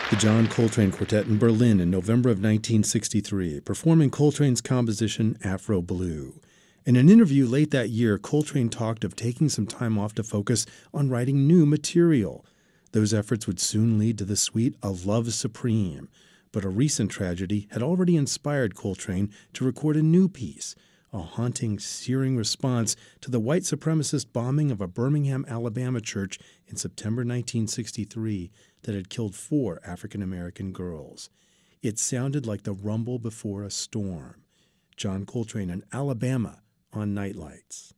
The John Coltrane Quartet in Berlin in November of 1963, performing Coltrane's composition Afro Blue. In an interview late that year, Coltrane talked of taking some time off to focus on writing new material. Those efforts would soon lead to the suite A Love Supreme, but a recent tragedy had already inspired Coltrane to record a new piece, a haunting, searing response to the white supremacist bombing of a Birmingham, Alabama church in September 1963 that had killed 4 African-American girls. It sounded like the rumble before a storm. John Coltrane in Alabama on Nightlights.